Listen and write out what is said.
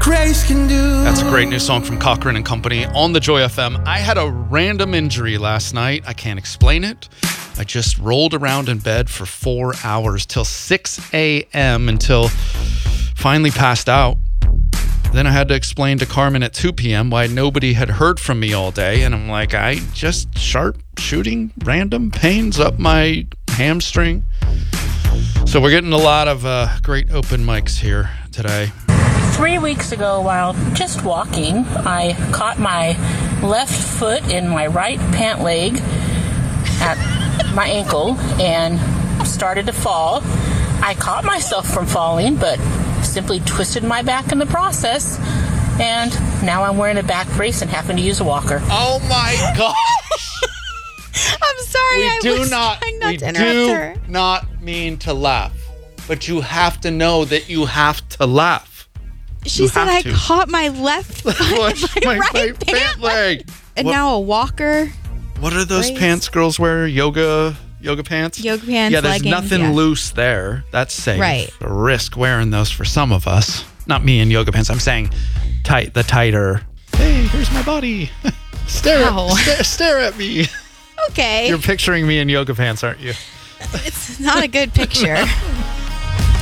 grace can do. That's a great new song from Cochran and Company on the Joy FM. I had a random injury last night. I can't explain it. I just rolled around in bed for 4 hours till 6 a.m. until finally passed out. Then I had to explain to Carmen at 2 p.m. why nobody had heard from me all day. And I'm like, I just sharp shooting random pains up my hamstring. So we're getting a lot of great open mics here today. 3 weeks ago, while just walking, I caught my left foot in my right pant leg at my ankle and started to fall. I caught myself from falling, but simply twisted my back in the process, and now I'm wearing a back brace and having to use a walker. Oh my gosh! I'm sorry. We do not not mean to laugh, but you have to know that you have to laugh. She said I caught my left foot in my right pant leg. And now a walker. What are those brace? pants girls wear? Yoga pants? Yoga pants, yeah, there's leggings, nothing loose there. That's safe. Right. A risk wearing those for some of us. Not me in yoga pants. I'm saying the tighter. Hey, here's my body. Stare at me. Okay. You're picturing me in yoga pants, aren't you? It's not a good picture.